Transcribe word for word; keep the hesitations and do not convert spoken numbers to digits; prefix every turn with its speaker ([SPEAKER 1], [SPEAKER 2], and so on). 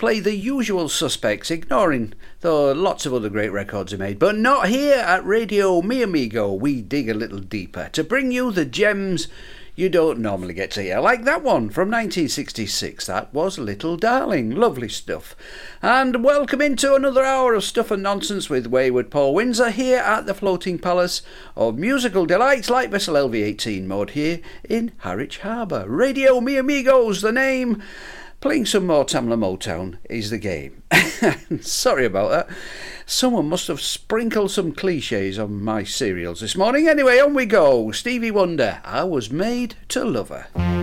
[SPEAKER 1] play the usual suspects, ignoring though lots of other great records are made. But not here at Radio Mi Amigo. We dig a little deeper to bring you the gems you don't normally get to hear, like that one from nineteen sixty-six. That was Little Darling. Lovely stuff. And welcome into another hour of Stuff and Nonsense with Wayward Paul Windsor here at the Floating Palace of Musical Delights, like vessel L V eighteen mode here in Harwich Harbour. Radio Mi Amigos, the name. Playing some more Tamla Motown is the game. Sorry about that. Someone must have sprinkled some cliches on my cereals this morning. Anyway, on we go. Stevie Wonder, I Was Made to Love Her.